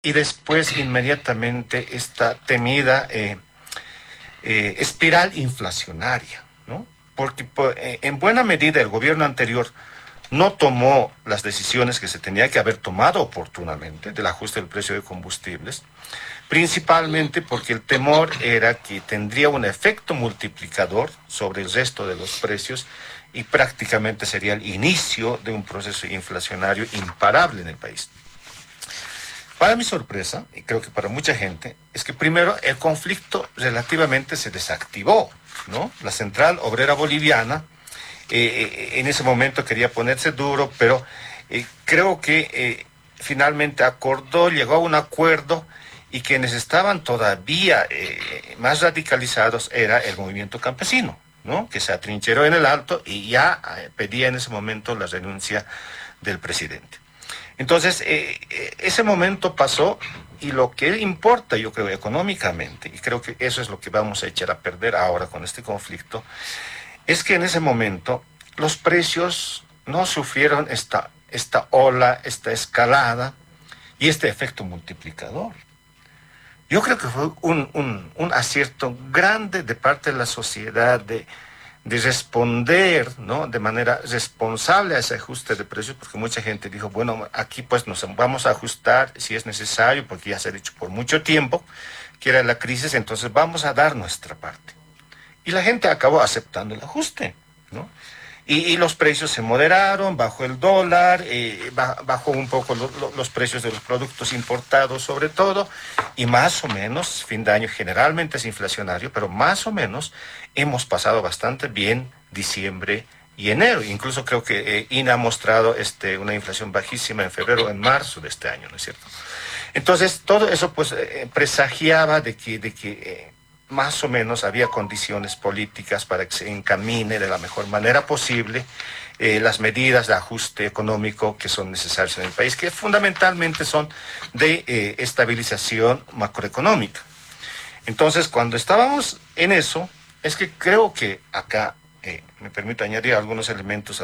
y después inmediatamente esta temida espiral inflacionaria, ¿no? Porque en buena medida el gobierno anterior no tomó las decisiones que se tenía que haber tomado oportunamente del ajuste del precio de combustibles, principalmente porque el temor era que tendría un efecto multiplicador sobre el resto de los precios y prácticamente sería el inicio de un proceso inflacionario imparable en el país. Para mi sorpresa, y creo que para mucha gente, es que primero el conflicto relativamente se desactivó, ¿no? La Central Obrera Boliviana en ese momento quería ponerse duro, pero creo que finalmente acordó, llegó a un acuerdo y quienes estaban todavía más radicalizados era el movimiento campesino, ¿no? Que se atrincheró en el alto y ya pedía en ese momento la renuncia del presidente. Entonces, ese momento pasó y lo que importa, yo creo, económicamente, y creo que eso es lo que vamos a echar a perder ahora con este conflicto, es que en ese momento los precios no sufrieron esta ola, esta escalada y este efecto multiplicador. Yo creo que fue un acierto grande de parte de la sociedad de responder, ¿no? De manera responsable a ese ajuste de precios, porque mucha gente dijo, bueno, aquí pues nos vamos a ajustar si es necesario, porque ya se ha dicho por mucho tiempo que era la crisis, entonces vamos a dar nuestra parte. Y la gente acabó aceptando el ajuste, ¿no? Y los precios se moderaron, bajó el dólar, bajó un poco los precios de los productos importados sobre todo, y más o menos, fin de año generalmente es inflacionario, pero más o menos hemos pasado bastante bien diciembre y enero. Incluso creo que INE ha mostrado una inflación bajísima en febrero, en marzo de este año, ¿no es cierto? Entonces, todo eso pues presagiaba de que más o menos había condiciones políticas para que se encamine de la mejor manera posible las medidas de ajuste económico que son necesarias en el país, que fundamentalmente son de estabilización macroeconómica. Entonces, cuando estábamos en eso, es que creo que acá, me permito añadir algunos elementos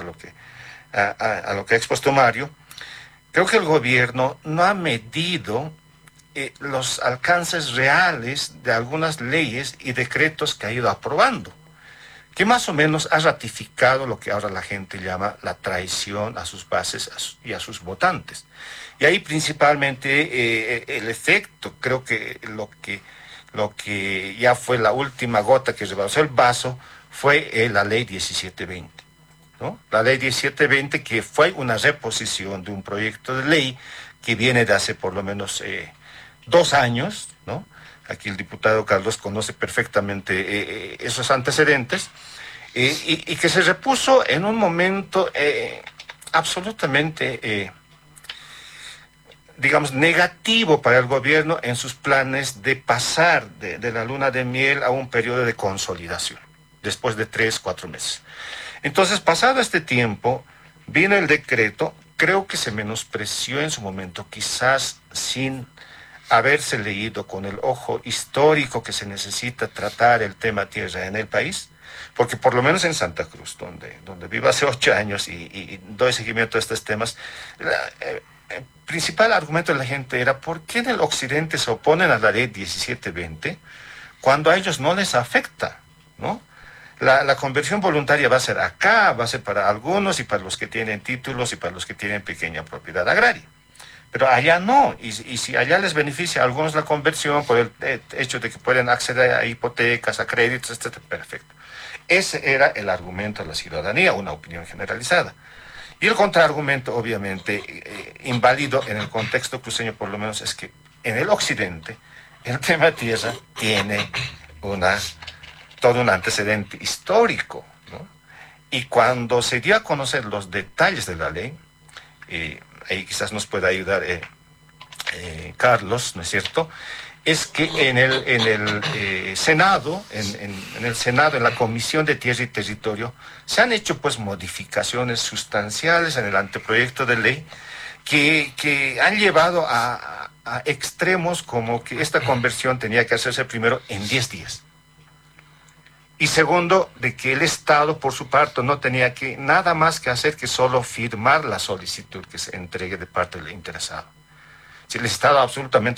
a lo que ha expuesto Mario. Creo que el gobierno no ha medido los alcances reales de algunas leyes y decretos que ha ido aprobando, que más o menos ha ratificado lo que ahora la gente llama la traición a sus bases y a sus votantes. Y ahí principalmente el efecto, creo que lo que ya fue la última gota que rebasó el vaso fue la ley 1720. ¿No? La ley 1720, que fue una reposición de un proyecto de ley que viene de hace por lo menos 2 años, ¿no? Aquí el diputado Carlos conoce perfectamente esos antecedentes, y que se repuso en un momento absolutamente, digamos, negativo para el gobierno en sus planes de pasar de la luna de miel a un periodo de consolidación, después de 3, 4 meses. Entonces, pasado este tiempo, vino el decreto, creo que se menospreció en su momento, quizás sin haberse leído con el ojo histórico que se necesita tratar el tema tierra en el país, porque por lo menos en Santa Cruz, donde vivo hace 8 años y doy seguimiento a estos temas, el principal argumento de la gente era, ¿por qué en el occidente se oponen a la ley 1720 cuando a ellos no les afecta, ¿no? La conversión voluntaria va a ser acá, va a ser para algunos y para los que tienen títulos y para los que tienen pequeña propiedad agraria. Pero allá no, y si allá les beneficia a algunos la conversión por el hecho de que pueden acceder a hipotecas, a créditos, etcétera, perfecto. Ese era el argumento de la ciudadanía, una opinión generalizada. Y el contraargumento, obviamente, inválido en el contexto cruceño por lo menos, es que en el occidente el tema tierra tiene todo un antecedente histórico, ¿no? Y cuando se dio a conocer los detalles de la ley, ahí quizás nos pueda ayudar Carlos, ¿no es cierto? Es que en el Senado, en la Comisión de Tierra y Territorio, se han hecho pues modificaciones sustanciales en el anteproyecto de ley que han llevado a extremos como que esta conversión tenía que hacerse primero en 10 días. Y segundo, de que el Estado, por su parte, no tenía nada más que hacer que solo firmar la solicitud que se entregue de parte del interesado. si el Estado absolutamente